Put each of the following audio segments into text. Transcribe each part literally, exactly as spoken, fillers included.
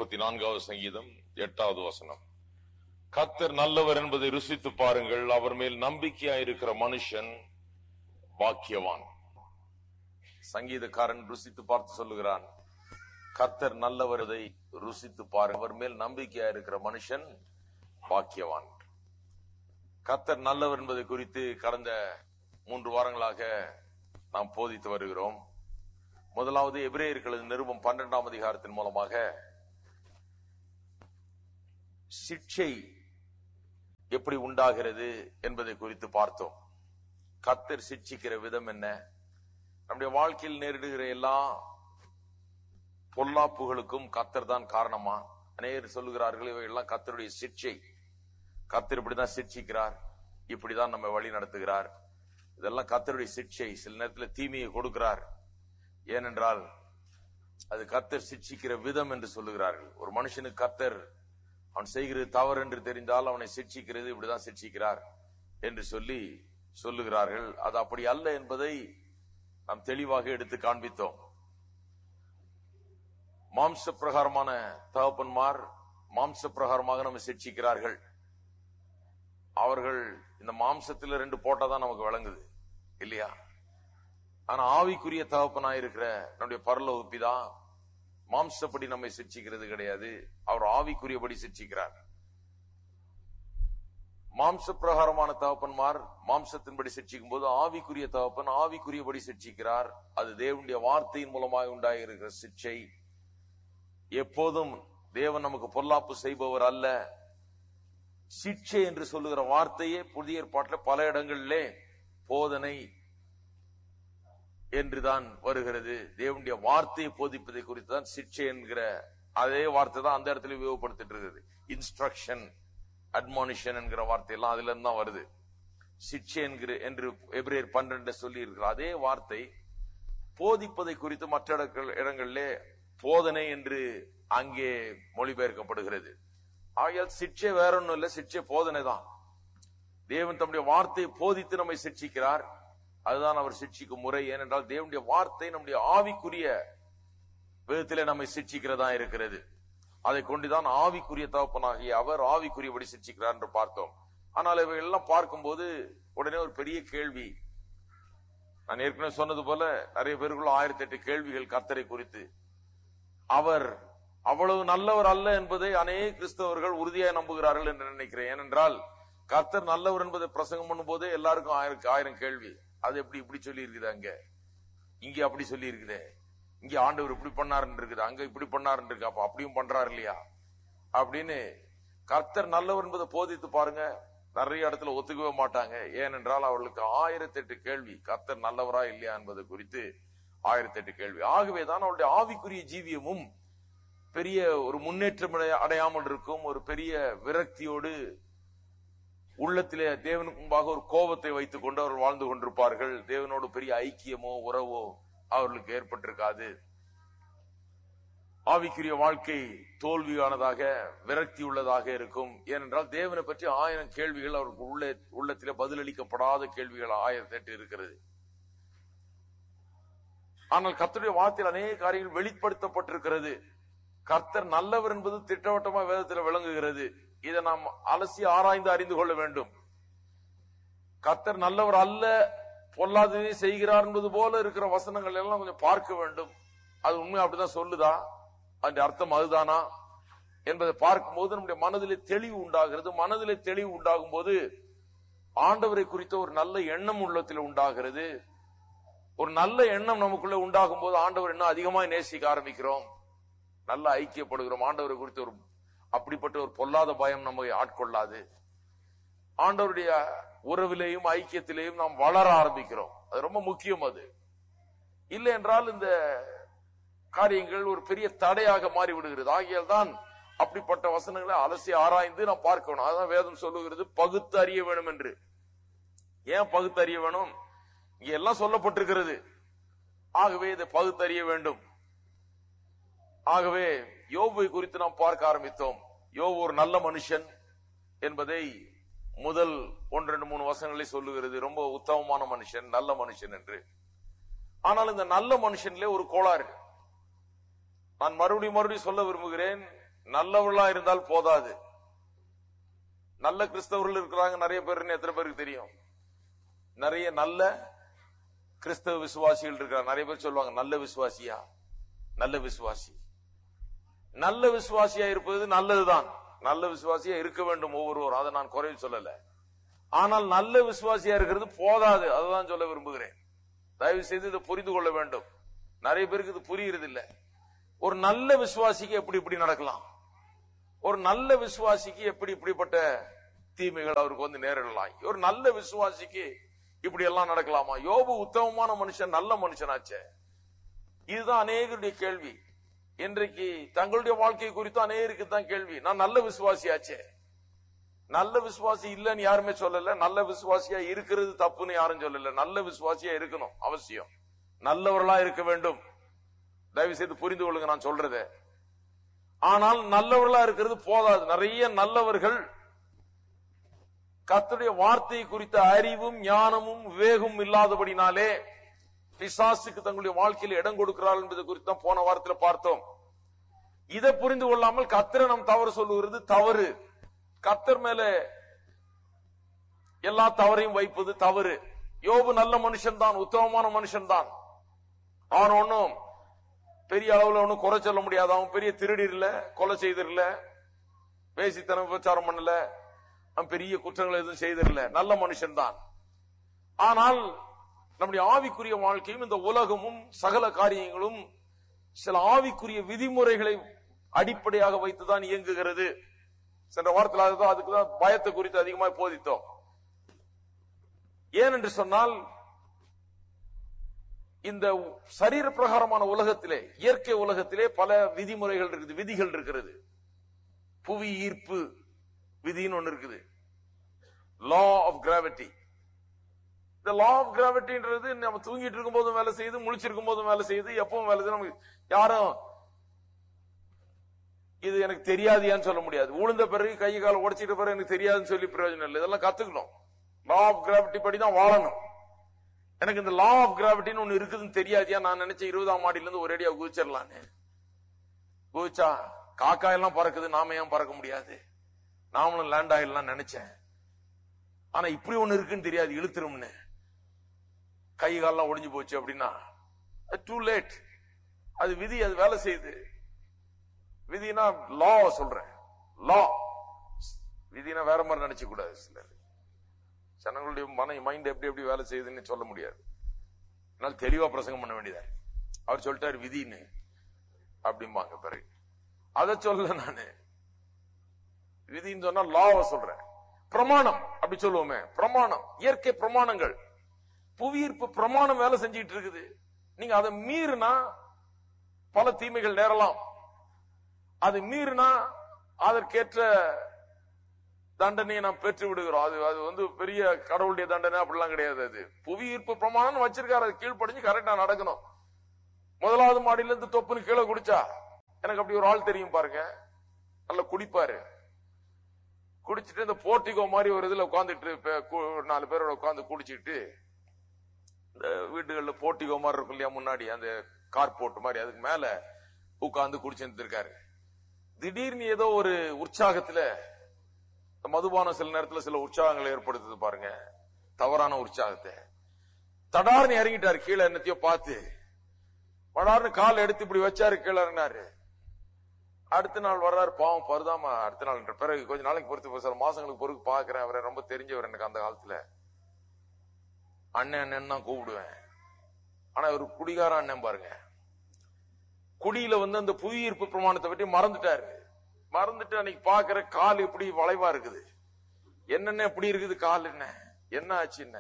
முப்பத்தி நான்காவது சங்கீதம் எட்டாவது வசனம். கர்த்தர் நல்லவர் என்பதை ருசித்து பாருங்கள், அவர் மேல் நம்பிக்கையாயிருக்கிற மனுஷன் பாக்கியவான். சங்கீதக்காரன் ருசித்து பார்த்து சொல்லுகிறான், கர்த்தர் நல்லவரதை ருசித்து பாருங்கள், அவர் மேல் நம்பிக்கையாயிருக்கிற மனுஷன் பாக்கியவான். கர்த்தர் நல்லவர் என்பதை குறித்து கடந்த மூன்று வாரங்களாக நாம் போதித்து வருகிறோம். முதலாவது எபிரேயர்களது நிருபம் பன்னிரண்டாம் அதிகாரத்தின் மூலமாக சிட்சை எப்படி உண்டாகிறது என்பதை குறித்து பார்த்தோம். கர்த்தர் சிட்சிக்கிற விதம் என்ன, நம்முடைய வாழ்க்கையில் நேரிடுகிற எல்லா பொல்லாப்புகளுக்கும் கர்த்தர் தான் காரணமா? அநேகர் சொல்லுகிறார்கள் இவையெல்லாம் கர்த்தருடைய சிட்சை, கர்த்தர் இப்படிதான் சிட்சிக்கிறார், இப்படிதான் நம்ம வழி நடத்துகிறார், இதெல்லாம் கர்த்தருடைய சிட்சை. சில நேரத்தில் தீமையை கொடுக்கிறார், ஏனென்றால் அது கர்த்தர் சிட்சிக்கிற விதம் என்று சொல்லுகிறார்கள். ஒரு மனுஷனுக்கு கர்த்தர் அவன் செய்கிறது தவறு என்று தெரிந்தால் அவனை சிட்சிக்கிறது இப்படிதான் சிட்சிக்கிறார் என்று சொல்லி சொல்லுகிறார்கள். அது அப்படி அல்ல என்பதை நாம் தெளிவாக எடுத்து காண்பித்தோம். மாம்ச பிரகாரமான தகப்பன்மார் மாம்ச பிரகாரமாக நம்ம சிட்சிக்கிறார்கள். அவர்கள் இந்த மாம்சத்தில் ரெண்டு போட்டாதான் நமக்கு விளங்குது இல்லையா? ஆனா ஆவிக்குரிய தகப்பனாயிருக்கிற நம்முடைய பரலோக பிதா மாம்சப்படி நம்மை சிட்சிக்கிறது கிடையாது, அவர் ஆவிக்குரியபடி சிட்சிக்கிறார். மாம்ச பிரகாரமான தகப்பன்மார் மாம்சத்தின்படி சிட்சிக்கும் போது ஆவிக்குரிய தகப்பன் ஆவிக்குரியபடி சிட்சிக்கிறார். அது தேவனுடைய வார்த்தையின் மூலமாக உண்டாயிருக்கிற சிட்சை. எப்போதும் தேவன் நமக்கு பொல்லாப்பு செய்பவர் அல்ல. சிட்சை என்று சொல்லுகிற வார்த்தையே புதிய ஏற்பாட்டில் பல இடங்களிலே போதனை என்றுதான் வருகிறது. தேவனுடைய வார்த்தையை போதிப்பதை குறித்து தான் சிட்சை என்கிற அதே வார்த்தை தான் அந்த இடத்துல உபயோகப்படுத்திட்டு இருக்கிறது. இன்ஸ்ட்ரக்ஷன், அட்மானிஷன் என்கிற வார்த்தை எல்லாம் அதுல இருந்து தான் வருது. சிட்சை என்கிற என்று எபிரேயர் பன்னிரண்டு சொல்லி இருக்கிற அதே வார்த்தை போதிப்பதை குறித்து மற்ற இடங்களிலே போதனை என்று அங்கே மொழிபெயர்க்கப்படுகிறது. ஆகையால் சிட்சை வேற ஒன்றும் இல்லை, சிட்சை போதனை தான். தேவன் தம்முடைய வார்த்தையை போதித்து நம்மை சிட்சிக்கிறார், அதுதான் அவர் சிட்சிக்கும் முறை. ஏனென்றால் தேவனுடைய வார்த்தை நம்முடைய ஆவிக்குரிய விதத்திலே நம்மை சிட்சிக்கிறதா இருக்கிறது. அதை கொண்டுதான் ஆவிக்குரிய தகப்பனாகிய அவர் ஆவிக்குரியபடி சிட்சிக்கிறார் என்று பார்த்தோம். ஆனால் இவை எல்லாம் பார்க்கும்போது உடனே ஒரு பெரிய கேள்வி, நான் ஏற்கனவே சொன்னது போல நிறைய பேருக்குள்ள ஆயிரத்தி எட்டு கேள்விகள் கர்த்தரை குறித்து. அவர் அவ்வளவு நல்லவர் அல்ல என்பதை அநேக கிறிஸ்தவர்கள் உறுதியாக நம்புகிறார்கள் என்று நினைக்கிறேன். ஏனென்றால் கர்த்தர் நல்லவர் என்பதை பிரசங்கம் பண்ணும் போதே எல்லாருக்கும் ஆயிரம் ஆயிரம் கேள்வி. அது எப்படி இப்படி சொல்லி இருக்குது, அங்க இங்க அப்படி சொல்லி இருக்குது, இங்க ஆண்டவர் இப்படி பண்ணாருன்னு இருக்குது, அங்க இப்படி பண்ணாருன்னு இருக்கு, அப்ப அப்படியும் பண்றாரு இல்லையா அப்படின்னு. கர்த்தர் நல்லவர் என்பதை போதித்து பாருங்க, நிறைய இடத்துல ஒத்துக்கவே மாட்டாங்க. ஏனென்றால் அவர்களுக்கு ஆயிரத்தி எட்டு கேள்வி, கர்த்தர் நல்லவரா இல்லையா என்பது குறித்து ஆயிரத்தி எட்டு கேள்வி. ஆகவேதான் அவருடைய ஆவிக்குரிய ஜீவியமும் பெரிய ஒரு முன்னேற்றம் அடையாமல் இருக்கும். ஒரு பெரிய விரக்தியோடு உள்ளத்திலே தேவனுக்கு முன்பாக ஒரு கோபத்தை வைத்துக் கொண்டு அவர்கள் வாழ்ந்து கொண்டிருப்பார்கள். தேவனோடு பெரிய ஐக்கியமோ உறவோ அவர்களுக்கு ஏற்பட்டிருக்காது. ஆவிக்குரிய வாழ்க்கை தோல்வியானதாக விரக்தி உள்ளதாக இருக்கும். ஏனென்றால் தேவனை பற்றி ஆயிரம் கேள்விகள் அவருக்கு உள்ள உள்ளத்திலே பதிலளிக்கப்படாத கேள்விகள் ஆயிரத்தி எட்டு இருக்கிறது. ஆனால் கர்த்தருடைய வார்த்தையில் அநேக காரியங்கள் வெளிப்படுத்தப்பட்டிருக்கிறது. கர்த்தர் நல்லவர் என்பது திட்டவட்டமா வேதத்தில் விளங்குகிறது. இதை நாம் அலசி ஆராய்ந்து அறிந்து கொள்ள வேண்டும். கர்த்தர் நல்லவர் அல்ல, பொல்லாததை செய்கிறார் என்பது போல இருக்கிற வசனங்கள் எல்லாம் கொஞ்சம் பார்க்க வேண்டும். அது உண்மை அப்படிதான் சொல்லுதா, அதன் அர்த்தம் அதுதானா என்பதை பார்க்கும்போது நம்முடைய மனதிலே தெளிவு உண்டாகிறது. மனதிலே தெளிவு உண்டாகும் போது ஆண்டவரை குறித்த ஒரு நல்ல எண்ணம் உள்ளத்தில் உண்டாகிறது. ஒரு நல்ல எண்ணம் நமக்குள்ள உண்டாகும் போது ஆண்டவர் இன்னும் அதிகமாக நேசிக்க ஆரம்பிக்கிறோம், நல்ல ஐக்கியப்படுகிறோம். ஆண்டவரை குறித்து ஒரு அப்படிப்பட்ட ஒரு பொல்லாத பயம் நம்மை ஆட்கொள்ளாது. ஆண்டவருடைய உறவிலேயும் ஐக்கியத்திலேயும் நாம் வளர ஆரம்பிக்கிறோம். அது ரொம்ப முக்கியம். அது இல்லை என்றால் இந்த காரியங்கள் ஒரு பெரிய தடையாக மாறிவிடுகிறது. ஆகியால் தான் அப்படிப்பட்ட வசனங்களை அலசி ஆராய்ந்து நாம் பார்க்கணும். அதான் வேதம் சொல்லுகிறது பகுத்து அறிய வேணும் என்று. ஏன் பகுத்து அறிய வேணும்? இங்க எல்லாம் சொல்லப்பட்டிருக்கிறது. ஆகவே இதை பகுத்தறிய வேண்டும். ஆகவே யோபை குறித்து நாம் பார்க்க ஆரம்பித்தோம். யோபு ஒரு நல்ல மனுஷன் என்பதை முதல் ஒன்று ரெண்டு மூணு வசனங்களை சொல்லுகிறது. ரொம்ப உத்தமமான மனுஷன், நல்ல மனுஷன் என்று. ஆனால் இந்த நல்ல மனுஷன்ல ஒரு கோளாறு நான் மறுபடியும் மறுபடியும் சொல்ல விரும்புகிறேன். நல்லவர்களா இருந்தால் போதாது. நல்ல கிறிஸ்தவர்கள் இருக்கிறாங்க நிறைய பேர், எத்தனை பேருக்கு தெரியும்? நிறைய நல்ல கிறிஸ்தவ விசுவாசிகள் இருக்கிறாங்க. நிறைய பேர் சொல்லுவாங்க நல்ல விசுவாசியா, நல்ல விசுவாசி. நல்ல விசுவாசியா இருப்பது நல்லதுதான், நல்ல விசுவாசியா இருக்க வேண்டும் ஒவ்வொருவரும், அதை நான் குறைவு சொல்லல. ஆனால் நல்ல விசுவாசியா இருக்கிறது போதாது, அதுதான் சொல்ல விரும்புகிறேன். தயவு செய்து இதை புரிந்து கொள்ள வேண்டும். நிறைய பேருக்கு இது புரியுறது இல்ல. ஒரு நல்ல விசுவாசிக்கு எப்படி இப்படி நடக்கலாம், ஒரு நல்ல விசுவாசிக்கு எப்படி இப்படிப்பட்ட தீமைகள் அவருக்கு வந்து நேரிடலாம், ஒரு நல்ல விசுவாசிக்கு இப்படி எல்லாம் நடக்கலாமா? யோபு உத்தமமான மனுஷன், நல்ல மனுஷனாச்சே. இதுதான் அநேகருடைய கேள்வி. இன்றைக்கு தங்களுடைய வாழ்க்கை குறித்து அநேகருக்கு தான் கேள்வி. நான் நல்ல விசுவாசியாச்சே. நல்ல விசுவாசி இல்லன்னு யாருமே சொல்லல, நல்ல விசுவாசியா இருக்கிறது தப்புன்னு யாரும் சொல்லல. நல்ல விசுவாசியா இருக்கணும், அவசியம். நல்லவர்களா இருக்க வேண்டும். தயவு செய்து புரிந்து கொள்ளுங்க நான் சொல்றத. ஆனால் நல்லவர்களா இருக்கிறது போதாது. நிறைய நல்லவர்கள் கர்த்தருடைய வார்த்தை குறித்த அறிவும் ஞானமும் விவேகமும் இல்லாதபடினாலே பிசாசுக்கு தங்களுடைய வாழ்க்கையில் இடம் கொடுக்கிறார்கள் என்பது குறித்து தான் போன வாரத்தில் பார்த்தோம். இதை புரிந்து கொள்ளாமல் கர்த்தரை நாம் தவறு சொல்லுகிறது தவறு. கர்த்தர் மேல எல்லா தவறையும் வைப்பது தவறு. யோபு நல்ல மனுஷன் தான், உத்தமமான மனுஷன் தான். அவன் ஒன்னும் பெரிய அளவுல ஒன்னும் குறை சொல்ல முடியாது. அவன் பெரிய திருடிரல, கொலை செய்திரல, பேசித்தனம் விபச்சாரம் பண்ணல, அவன் பெரிய குற்றங்கள் எதுவும் செய்திரல, நல்ல மனுஷன் தான். ஆனால் நம்முடைய ஆவிக்குரிய வாழ்க்கையும் இந்த உலகமும் சகல காரியங்களும் சில ஆவிக்குரிய விதிமுறைகளை அடிப்படையாக வைத்துதான் இயங்குகிறது. சென்ற வாரத்தில் அதுதான், அதுக்குதான் பயத்தை குறித்து அதிகமாக போதித்தோம். ஏனென்று சொன்னால் இந்த சரீர பிரகாரமான உலகத்திலே, இயற்கை உலகத்திலே பல விதிமுறைகள் இருக்குது, விதிகள் இருக்கிறது. புவி ஈர்ப்பு விதின்னு ஒண்ணு இருக்குது, லா ஆஃப் கிராவிட்டி. இந்த லா ஆஃப் கிராவிட்டின்றது நம்ம தூங்கிட்டு இருக்கும் போதும் வேலை செய்யுது, முழிச்சிருக்கும் போதும் வேலை செய்யுது, எப்பவும் வேலை செய்யுது. நமக்கு யாரும் இது எனக்கு தெரியாதியான்னு சொல்ல முடியாது. உளுந்த பிறகு கை கால உடைச்சிட்ட பிறகு எனக்கு தெரியாதுன்னு சொல்லி பிரயோஜனம் இல்லை. இதெல்லாம் கத்துக்கணும். லா ஆஃப் கிராவிட்டி படி தான் வாழணும். எனக்கு இந்த லா ஆஃப் கிராவிட்டின்னு ஒண்ணு இருக்குதுன்னு தெரியாதியா, நான் நினைச்சேன் இருபதாம் மாடியில இருந்து ஒரேடியா குதிச்சிடலான்னு. குதிச்சா காக்காயெல்லாம் பறக்குது, நாம ஏன் பறக்க முடியாது? நாமளும் லேண்ட் ஆயிடலாம் நினைச்சேன். ஆனா இப்படி ஒண்ணு இருக்குன்னு தெரியாது, இழுத்துரும்னு. கை காலெல்லாம் ஒடிஞ்சு போச்சு அப்படின்னா டூ லேட். அது விதி, அது வேலை செய்யுது. விதினா லா சொல்றேன், லா. விதினா வேற மாதிரி நினைச்சு கூடாது. சிலர் ஜனங்களுடைய மன மைண்ட் எப்படி எப்படி வேலை செய்யுதுன்னு சொல்ல முடியாது. அதனால தெளிவா பிரசங்கம் பண்ண வேண்டியதா. அவர் சொல்லிட்டாரு விதின்னு அப்படிம்பாங்க. பிறகு அதை சொல்ல நானு விதின்னு சொன்னா லாவை சொல்றேன். பிரமாணம் அப்படி சொல்லுவோமே, பிரமாணம், இயற்கை பிரமாணங்கள். புவியீர்ப்பு பிரமாணம் வேலை செஞ்சிட்டு இருக்குது. நீங்க அதை மீறினா பல தீமைகள் நேரலாம். அது மீறினா அதற்கேற்ற தண்டனையை நாம் பெற்று விடுகிறோம். அது அது வந்து பெரிய கடவுளுடைய தண்டனை அப்படிலாம் கிடையாது. அது புவியீர்ப்பு பிரமாணம் வச்சிருக்காரு, அது கீழ்ப்படிஞ்சு கரெக்டா நடக்கணும். முதலாவது மாடியில இருந்து தொப்புன்னு கீழே குடிச்சா, எனக்கு அப்படி ஒரு ஆள் தெரியும் பாருங்க, நல்லா குடிப்பாரு. குடிச்சிட்டு இந்த போர்ட்டிகோ மாதிரி ஒரு இதுல உட்காந்துட்டு நாலு பேரோட உட்காந்து குடிச்சிட்டு, இந்த வீடுகள்ல போர்ட்டிகோ மாதிரி இருக்கும் இல்லையா, முன்னாடி அந்த கார் போட்டு மாதிரி, அதுக்கு மேல உட்காந்து குடிச்சுட்டு இருக்காரு. திடீர்னு ஏதோ ஒரு உற்சாகத்துல, மதுபானம் சில நேரத்துல சில உற்சாகங்களை ஏற்படுத்துது பாருங்க, தவறான உற்சாகத்தை. தடார்னு இறங்கிட்டாரு கீழே, என்னத்தையோ பார்த்து படார்னு கால் எடுத்து இப்படி வச்சாரு, கீழே இறங்கினாரு. அடுத்த நாள் வர்றாரு, பாவம் பருதாமா. அடுத்த நாள் பிறகு கொஞ்ச நாளைக்கு பொறுத்து சில மாசங்களுக்கு பொறுத்து பாக்குறேன், அவரை ரொம்ப தெரிஞ்சவர் எனக்கு அந்த காலத்துல. அண்ணன் அண்ணன் தான் கூப்பிடுவேன். ஆனா ஒரு குடிகார அண்ணன் பாருங்க, குடியில வந்து அந்த புவியீர்ப்பு பிரமாணத்தை பற்றி மறந்துட்டாரு. மறந்துட்டு அன்னைக்கு பாக்குற கால் இப்படி வளைவா இருக்குது. என்னென்ன இப்படி இருக்குது கால், என்ன என்ன ஆச்சு என்ன?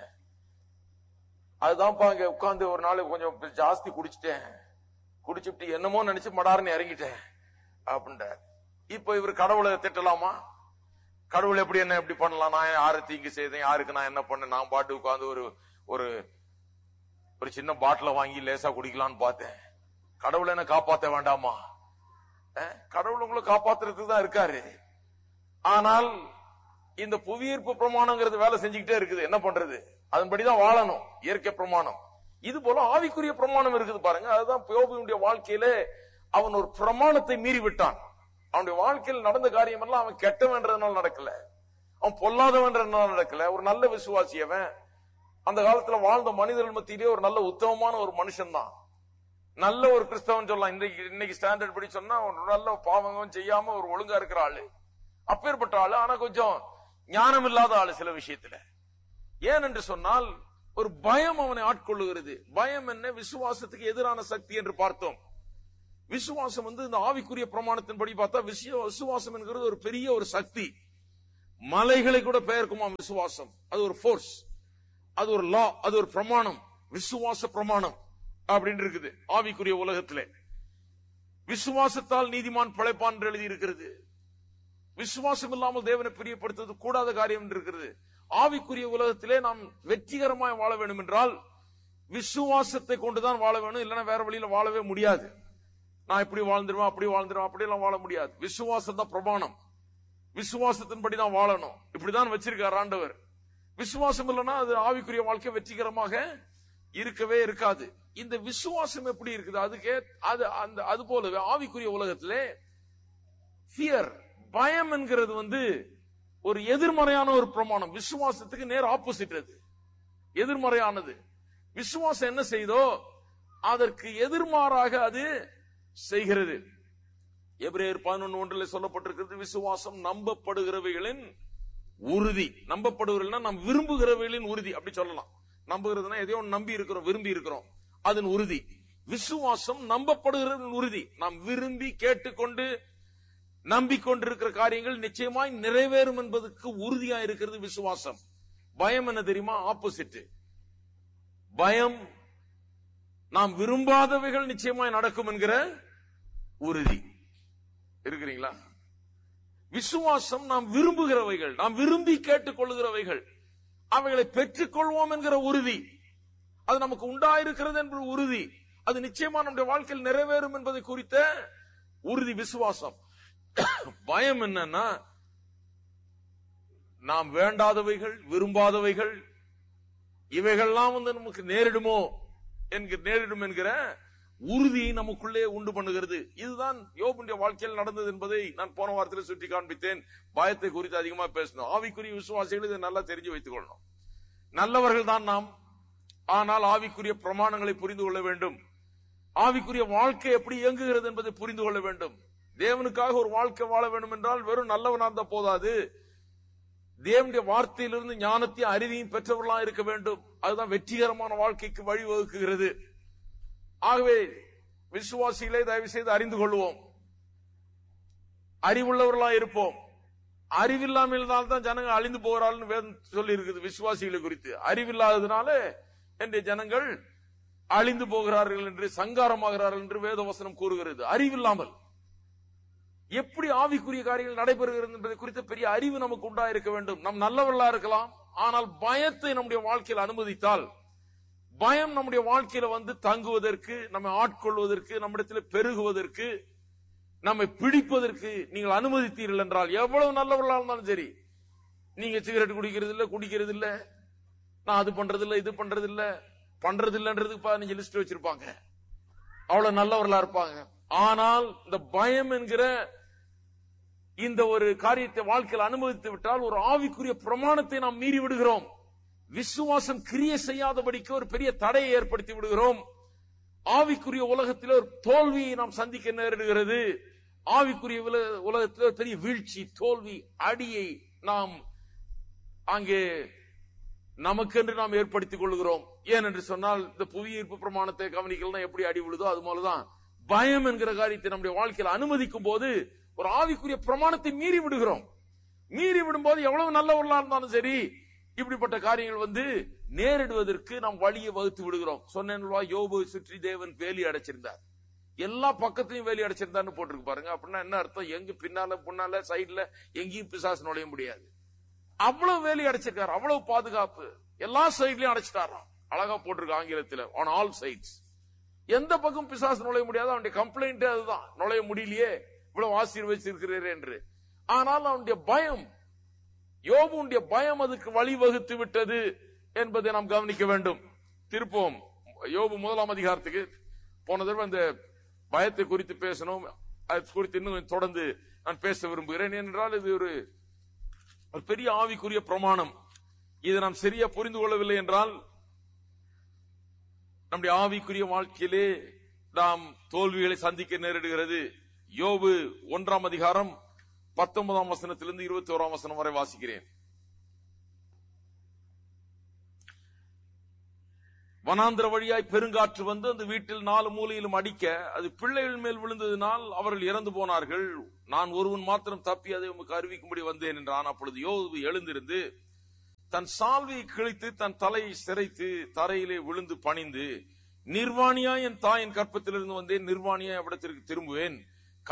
அதுதான் பாங்க உட்கார்ந்து ஒரு நாள் கொஞ்சம் ஜாஸ்தி குடிச்சிட்டேன், குடிச்சுட்டு என்னமோ நினைச்சு மடார்னு இறங்கிட்டேன் அப்படின்றார். இப்ப இவர் கடவுளை திட்டலாமா? கடவுள் எப்படி என்ன எப்படி பண்ணலாம்? நான் யாரு தீங்கு செய்தேன், யாருக்கு நான் என்ன பண்ண? நான் பாட்டு உட்கார்ந்து ஒரு ஒரு ஒரு சின்ன பாட்டில வாங்கி லேசா குடிக்கலான்னு பார்த்தேன். கடவுளை என்ன காப்பாற்ற வேண்டாமா? கடவுள் உங்களை காப்பாத்துறதுக்கு தான் இருக்காரு. ஆனால் இந்த புவியீர்ப்பு பிரமாணங்கிறது வேலை செஞ்சுக்கிட்டே இருக்குது. என்ன பண்றது? அதன்படிதான் வாழணும், இயற்கை பிரமாணம். இது போல ஆவிக்குரிய பிரமாணம் இருக்குது பாருங்க. அதுதான் யோபுவினுடைய வாழ்க்கையிலே அவன் ஒரு பிரமாணத்தை மீறி விட்டான். அவனுடைய வாழ்க்கையில் நடந்த காரியம் எல்லாம் அவன் கெட்டவன்றதுனால நடக்கல, அவன் பொல்லாதவன்றதுனால நடக்கல. ஒரு நல்ல விசுவாசி அவன். அந்த காலத்துல வாழ்ந்த மனிதர்கள் மத்தியிலே ஒரு நல்ல உத்தமமான ஒரு மனுஷன் தான், நல்ல ஒரு கிறிஸ்தவன் சொல்லலாம். இன்னைக்கு இன்னைக்கு ஸ்டாண்டர்ட் படி சொன்னா ஒரு நல்ல பாவம் செய்யாம ஒரு ஒழுங்கா இருக்கிற ஆளு, அப்பேற்பட்ட ஆளு. ஆனா கொஞ்சம் ஞானம் இல்லாத ஆளு சில விஷயத்துல. ஏன் என்று சொன்னால் ஒரு பயம் அவனை ஆட்கொள்ளுகிறது. பயம் என்ன? விசுவாசத்துக்கு எதிரான சக்தி என்று பார்த்தோம். விசுவாசம் வந்து இந்த ஆவிக்குரிய பிரமாணத்தின்படி பார்த்தா விசுவாசம் என்கிறது ஒரு பெரிய ஒரு சக்தி. மலைகளை கூட பெயர்க்குமா விசுவாசம். அது ஒரு போர்ஸ், அது ஒரு லா, அது ஒரு பிரமாணம், விசுவாச பிரமாணம் அப்படின்னு இருக்குது ஆவிக்குரிய உலகத்திலே. விசுவாசத்தால் நீதிமான் பிழைப்பான் என்று எழுதி இருக்கிறது. விசுவாசம் இல்லாமல் தேவனை பிரியப்படுத்துவது கூடாத காரியம் என்று இருக்கிறது. ஆவிக்குரிய உலகத்திலே நாம் வெற்றிகரமாய் வாழ வேண்டும் என்றால் விசுவாசத்தை கொண்டுதான் வாழ வேணும், இல்லைன்னா வேற வழியில வாழவே முடியாது. நான் இப்படி வாழ்ந்துருவேன், அப்படி வாழ்ந்துருவேன், அப்படி எல்லாம் வாழ முடியாது. விசுவாசம் தான் பிரமாணம், விசுவாசத்தின்படி தான் வாழணும். இப்படிதான் வச்சிருக்கார் ஆண்டவர். விசுவாசம் இல்லைன்னா அது ஆவிக்குரிய வாழ்க்கை வெற்றிகரமாக இருக்கவே இருக்காது. இந்த விசுவாசம் எப்படி இருக்குது? அதுக்கு அது அந்த அது போலவே ஆவிக்குரிய உலகத்திலே ஃபியர், பயம் என்கிறது வந்து ஒரு எதிர்மறையான ஒரு பிரமாணம். விசுவாசத்துக்கு நேர் ஆப்போசிட், அது எதிர்மறையானது. விசுவாசம் என்ன செய்தோ அதற்கு எதிர்மாறாக அது செய்கிறது. எபிரேயர் பதினொன்று ஒன்றில் சொல்லப்பட்டிருக்கிறது, விசுவாசம் நம்பப்படுகிறவைகளின் உறுதி. நம்பப்படுகிறதுனா நாம் விரும்புகிறவைகளின் உறுதி அப்படி சொல்லலாம். நம்புகிறதுனா எதையோ நம்பி இருக்கிறோம், விரும்பி இருக்கிறோம், அதன் உறுதி. விசுவாசம் நம்பப்படுகிற உறுதி. நாம் விரும்பி கேட்டுக்கொண்டு நம்பிக்கொண்டிருக்கிற காரியங்கள் நிச்சயமாய் நிறைவேறும் என்பதற்கு உறுதியா இருக்கிறது விசுவாசம். பயம் என்ன தெரியுமா? ஆப்போசிட். பயம் நாம் விரும்பாதவைகள் நிச்சயமாய் நடக்கும் என்கிற உறுதி. இருக்கிறீங்களா? விசுவாசம் நாம் விரும்புகிறவைகள், நாம் விரும்பி கேட்டுக் கொள்ளுகிறவைகள், அவைகளை பெற்றுக் கொள்வோம் என்கிற உறுதி. அது நமக்கு உண்டாயிருக்கிறது என்ற உறுதி. அது நிச்சயமா நம்முடைய வாழ்க்கையில் நிறைவேறும் என்பதை குறித்த உறுதி விசுவாசம். பயம் என்னன்னா நாம் வேண்டாதவைகள், விரும்பாதவைகள், இவைகள்லாம் வந்து நமக்கு நேரிடுமோ என்கிற நேரிடும் என்கிற உறுதியை நமக்குள்ளே உண்டு பண்ணுகிறது. இதுதான் யோபுடைய வாழ்க்கையில் நடந்தது என்பதை நான் போன வாரத்தில் சுட்டி காண்பித்தேன். பயத்தை குறித்து அதிகமா பேசணும். ஆவிக்குரிய விசுவாசிகள் இதை நல்லா தெரிஞ்சு வைத்துக் கொள்ளணும். நல்லவர்கள் தான் நாம், ஆனால் ஆவிக்குரிய பிரமாணங்களை புரிந்து கொள்ள வேண்டும். ஆவிக்குரிய வாழ்க்கை எப்படி இயங்குகிறது என்பதை புரிந்து கொள்ள வேண்டும். தேவனுக்காக ஒரு வாழ்க்கை வாழ வேண்டும் என்றால் வெறும் நல்லவனா இருந்தா போதாது, தேவனுடைய வார்த்தையிலிருந்து ஞானத்தையும் அறிவையும் பெற்றவர்களா இருக்க வேண்டும். அதுதான் வெற்றிகரமான வாழ்க்கைக்கு வழிவகுக்குகிறது. ஆகவே விசுவாசிகளை தயவு செய்து அறிந்து கொள்வோம், அறிவுள்ளவர்களா இருப்போம். அறிவில்லாமல் தான் ஜனங்க அழிந்து போகிறார்கள் வேதம் சொல்லி இருக்குது விசுவாசிகளை குறித்து. அறிவில்லாததுனால இன்றைய ஜனங்கள் அழிந்து போகிறார்கள் என்று, சங்காரமாகிறார்கள் என்று வேதவசனம் கூறுகிறது. அறிவில்லாமல் எப்படி ஆவிக்குரிய காரியங்கள் நடைபெறுகிறது என்பதை குறித்த பெரிய அறிவு நமக்கு உண்டா இருக்க வேண்டும். நாம் நல்லவர்களா இருக்கலாம், ஆனால் பயத்தை நம்முடைய வாழ்க்கையில் அனுமதித்தால், பயம் நம்முடைய வாழ்க்கையில வந்து தங்குவதற்கு, நம்மை ஆட்கொள்வதற்கு, நம்மிடத்தில் பெருகுவதற்கு, நம்மை பிடிப்பதற்கு நீங்கள் அனுமதித்தீர்கள் என்றால், எவ்வளவு நல்லவர்களா இருந்தாலும் சரி, நீங்க சிகரெட் குடிக்கிறது இல்ல, குடிக்கிறது இல்ல, நான் அது பண்றது இல்ல, இது பண்றது இல்ல, பண்றது இல்லன்றதுக்கு பதினஞ்சு லிஸ்ட் வச்சிருப்பாங்க, அவ்வளவு நல்லவர்களா இருப்பாங்க. ஆனால் இந்த பயம் என்கிற இந்த ஒரு காரியத்தை வாழ்க்கையில் அனுமதித்து விட்டால் ஒரு ஆவிக்குரிய பிரமாணத்தை நாம் மீறி விடுகிறோம். விசுவாசம் கிரியை செய்யாதபடிக்கு ஒரு பெரிய தடையை ஏற்படுத்தி விடுகிறோம். ஆவிக்குரிய உலகத்தில் ஒரு தோல்வியை நாம் சந்திக்க நேரிடுகிறது. ஆவிக்குரிய உலகத்தில் ஒரு பெரிய வீழ்ச்சி, தோல்வி, அடியை நாம் அங்கே நமக்கென்று நாம் ஏற்படுத்திக் கொள்கிறோம். ஏன் என்று சொன்னால், இந்த புவியீர்ப்பு பிரமாணத்தை கவனிக்கலாம், எப்படி அடி விழுதோ அது போலதான் பயம் என்கிற காரியத்தை நம்முடைய வாழ்க்கையில் அனுமதிக்கும் போது ஒரு ஆவிக்குரிய பிரமாணத்தை மீறி விடுகிறோம். மீறி விடும்போது எவ்வளவு நல்லவர்களா இருந்தாலும் சரி, இப்படிப்பட்ட காரியங்கள் வந்து நேரிடுவதற்கு நாம் வழியை வகுத்து விடுகிறோம். சொன்னேன்வா, யோபு சுற்றி தேவன் வேலி அடைச்சிருந்தார், எல்லா பக்கத்தையும் வேலி அடைச்சிருந்தான்னு போட்டிருக்கு பாருங்க. அப்படின்னா என்ன அர்த்தம்? எங்க பின்னால முன்னால சைட்ல எங்கேயும் பிசாசு நுழைய முடியாது. அவ்வளவு வேலி அடைச்சிருக்காரு, அவ்வளவு பாதுகாப்பு, எல்லா சைட்லயும் அடைச்சிட்டாராம். அழகா போட்டிருக்கு ஆங்கிலத்தில், ஆன் ஆல் சைட்ஸ். எந்த பக்கம் பிசாசு நுழைய முடியாது. அவனுடைய கம்ப்ளைண்ட் அதுதான், நுழைய முடியலையே, இவ்வளவு ஆசீர்வதிச்சிருக்கிறீர் என்று. ஆனால் அவனுடைய பயம், யோபுடைய பயம் அதுக்கு வழிவகுத்து விட்டது என்பதை நாம் கவனிக்க வேண்டும். திருப்போம் யோபு முதலாம் அதிகாரத்துக்கு. போன தடவை அந்த பயத்தை குறித்து பேசணும். அது குறித்து இன்னும் தொடர்ந்து நான் பேச விரும்புகிறேன். என்றால் இது ஒரு பெரிய ஆவிக்குரிய பிரமாணம். இதை நாம் சரியா புரிந்து கொள்ளவில்லை என்றால் நம்முடைய ஆவிக்குரிய வாழ்க்கையிலே நாம் தோல்விகளை சந்திக்க நேரிடுகிறது. யோபு ஒன்றாம் அதிகாரம் பத்தொன்பதாம் வசனத்திலிருந்து இருபத்தி ஓராம் வசனம் வரை வாசிக்கிறேன். வனாந்திர வழியாய் பெருங்காற்று வந்து அந்த வீட்டில் நாலு மூலையிலும் அடிக்க அது பிள்ளைகள் மேல் விழுந்ததினால் அவர்கள் இறந்து போனார்கள். நான் ஒருவன் மாத்திரம் தப்பி அதை உமக்கு அறிவிக்கும்படி வந்தேன் என்றான். அப்பொழுது யோபு எழுந்திருந்து தன் சால்வையை கிழித்து தன் தலையை சிரைத்து தரையிலே விழுந்து பணிந்து, நிர்வாணியாய் என் தாயின் கற்பத்திலிருந்து வந்தேன், நிர்வாணியாய் அவ்விடத்திற்கு திரும்புவேன்.